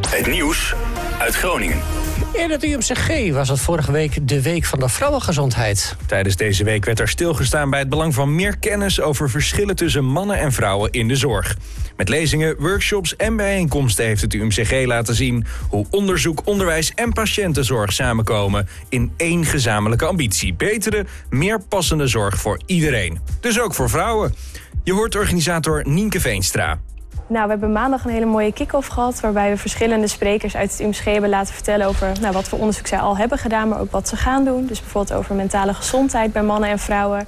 Het nieuws uit Groningen. In het UMCG was het vorige week de Week van de Vrouwengezondheid. Tijdens deze week werd er stilgestaan bij het belang van meer kennis over verschillen tussen mannen en vrouwen in de zorg. Met lezingen, workshops en bijeenkomsten heeft het UMCG laten zien hoe onderzoek, onderwijs en patiëntenzorg samenkomen in één gezamenlijke ambitie. Betere, meer passende zorg voor iedereen. Dus ook voor vrouwen. Je hoort organisator Nienke Veenstra. Nou, we hebben maandag een hele mooie kick-off gehad, waarbij we verschillende sprekers uit het UMCG hebben laten vertellen over wat voor onderzoek zij al hebben gedaan, maar ook wat ze gaan doen. Dus bijvoorbeeld over mentale gezondheid bij mannen en vrouwen.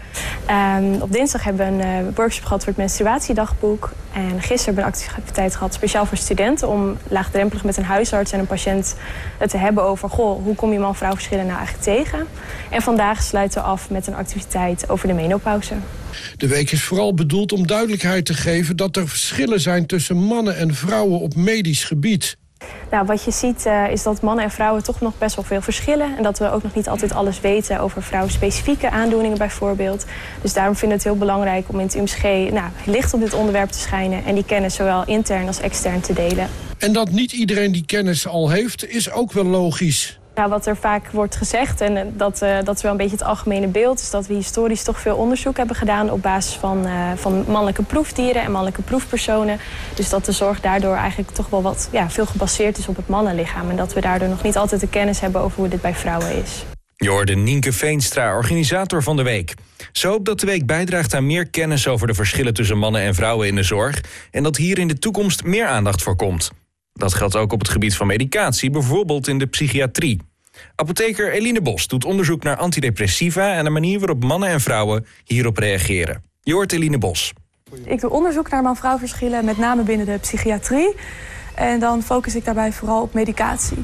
Op dinsdag hebben we een workshop gehad voor het menstruatiedagboek. En gisteren hebben we een activiteit gehad speciaal voor studenten om laagdrempelig met een huisarts en een patiënt het te hebben over hoe kom je man-vrouw verschillen nou eigenlijk tegen. En vandaag sluiten we af met een activiteit over de menopauze. De week is vooral bedoeld om duidelijkheid te geven dat er verschillen zijn tussen mannen en vrouwen op medisch gebied. Nou, wat je ziet is dat mannen en vrouwen toch nog best wel veel verschillen. En dat we ook nog niet altijd alles weten over vrouwenspecifieke aandoeningen bijvoorbeeld. Dus daarom vinden we het heel belangrijk om in het UMCG licht op dit onderwerp te schijnen en die kennis zowel intern als extern te delen. En dat niet iedereen die kennis al heeft, is ook wel logisch. Nou, wat er vaak wordt gezegd, en dat is wel een beetje het algemene beeld, is dat we historisch toch veel onderzoek hebben gedaan op basis van mannelijke proefdieren en mannelijke proefpersonen. Dus dat de zorg daardoor eigenlijk toch wel veel gebaseerd is op het mannenlichaam. En dat we daardoor nog niet altijd de kennis hebben over hoe dit bij vrouwen is. Je hoorde Nienke Veenstra, organisator van de week. Ze hoopt dat de week bijdraagt aan meer kennis over de verschillen tussen mannen en vrouwen in de zorg en dat hier in de toekomst meer aandacht voor komt. Dat geldt ook op het gebied van medicatie, bijvoorbeeld in de psychiatrie. Apotheker Eline Bos doet onderzoek naar antidepressiva en de manier waarop mannen en vrouwen hierop reageren. Je hoort Eline Bos. Ik doe onderzoek naar man-vrouw verschillen, met name binnen de psychiatrie. En dan focus ik daarbij vooral op medicatie.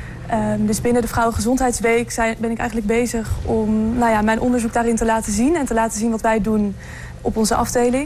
Dus binnen de Vrouwengezondheidsweek ben ik eigenlijk bezig om mijn onderzoek daarin te laten zien en te laten zien wat wij doen op onze afdeling.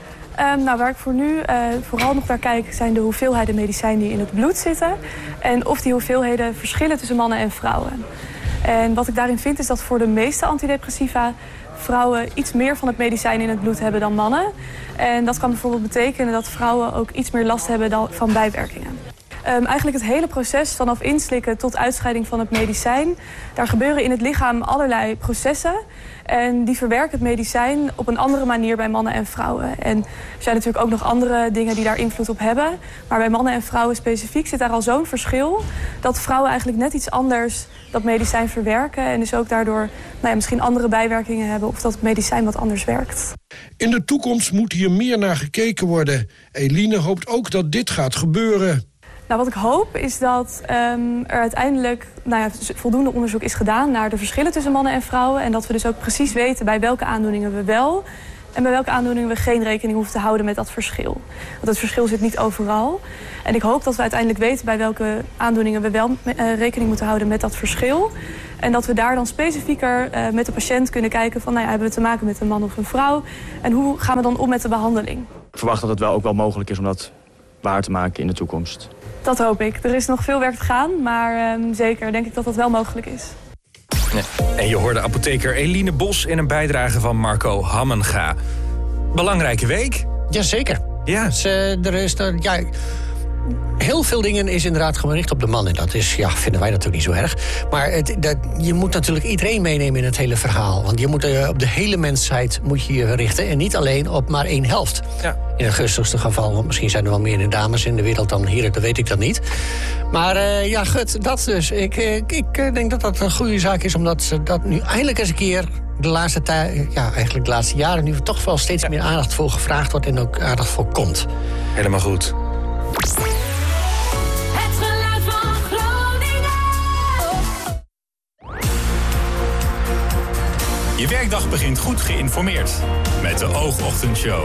Waar ik voor nu vooral nog naar kijk zijn de hoeveelheden medicijnen die in het bloed zitten. En of die hoeveelheden verschillen tussen mannen en vrouwen. En wat ik daarin vind is dat voor de meeste antidepressiva vrouwen iets meer van het medicijn in het bloed hebben dan mannen. En dat kan bijvoorbeeld betekenen dat vrouwen ook iets meer last hebben van bijwerkingen. Eigenlijk het hele proces vanaf inslikken tot uitscheiding van het medicijn. Daar gebeuren in het lichaam allerlei processen. En die verwerken het medicijn op een andere manier bij mannen en vrouwen. En er zijn natuurlijk ook nog andere dingen die daar invloed op hebben. Maar bij mannen en vrouwen specifiek zit daar al zo'n verschil dat vrouwen eigenlijk net iets anders dat medicijn verwerken. En dus ook daardoor misschien andere bijwerkingen hebben of dat het medicijn wat anders werkt. In de toekomst moet hier meer naar gekeken worden. Eline hoopt ook dat dit gaat gebeuren. Wat ik hoop is dat er uiteindelijk voldoende onderzoek is gedaan naar de verschillen tussen mannen en vrouwen. En dat we dus ook precies weten bij welke aandoeningen we wel en bij welke aandoeningen we geen rekening hoeven te houden met dat verschil. Want het verschil zit niet overal. En ik hoop dat we uiteindelijk weten bij welke aandoeningen we wel rekening moeten houden met dat verschil. En dat we daar dan specifieker met de patiënt kunnen kijken van hebben we te maken met een man of een vrouw. En hoe gaan we dan om met de behandeling? Ik verwacht dat het wel ook wel mogelijk is om dat waar te maken in de toekomst. Dat hoop ik. Er is nog veel werk te gaan, maar zeker denk ik dat dat wel mogelijk is. Ja. En je hoorde apotheker Eline Bos in een bijdrage van Marco Hammenga. Belangrijke week. Jazeker. Ja. Dus, heel veel dingen is inderdaad gericht op de man. En dat is, vinden wij natuurlijk niet zo erg. Maar je moet natuurlijk iedereen meenemen in het hele verhaal. Want je moet op de hele mensheid moet je richten. En niet alleen op maar één helft. Ja. In het gunstigste geval, want misschien zijn er wel meer dames in de wereld dan hier. Dat weet ik dat niet. Maar goed, dat dus. Ik denk dat dat een goede zaak is. Omdat ze dat nu eindelijk eens een keer de laatste tijd, eigenlijk de laatste jaren, nu toch wel steeds meer aandacht voor gevraagd wordt en ook aandacht voor komt. Helemaal goed. Het geluid van Groningen. Je werkdag begint goed geïnformeerd met de Oogochtendshow.